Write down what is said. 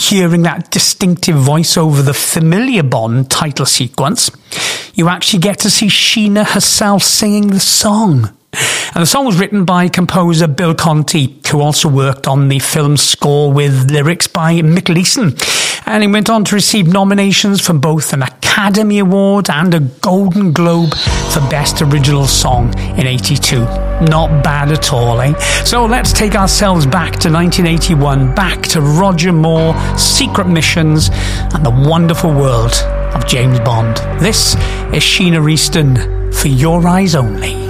hearing that distinctive voice over the familiar Bond title sequence, you actually get to see Sheena herself singing the song. And the song was written by composer Bill Conti, who also worked on the film's score with lyrics by Mick Leeson. And he went on to receive nominations for both an Academy Award and a Golden Globe for Best Original Song in '82. Not bad at all, eh? So let's take ourselves back to 1981, back to Roger Moore, Secret Missions, and the wonderful world of James Bond. This is Sheena Easton for Your Eyes Only.